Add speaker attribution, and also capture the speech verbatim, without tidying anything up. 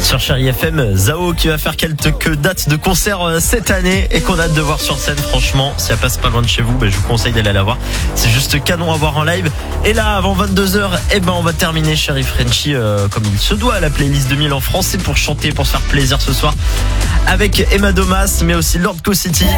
Speaker 1: Sur Chérie F M, Zao qui va faire quelques dates de concert cette année et qu'on a hâte de voir sur scène. Franchement, si elle passe pas loin de chez vous, ben, je vous conseille d'aller la voir. C'est juste canon à voir en live. Et là, avant vingt-deux heures, eh ben, on va terminer Chérie Frenchie euh, comme il se doit, la playlist deux mille en français pour chanter, pour se faire plaisir ce soir avec Emma Domas, mais aussi Lord Co City.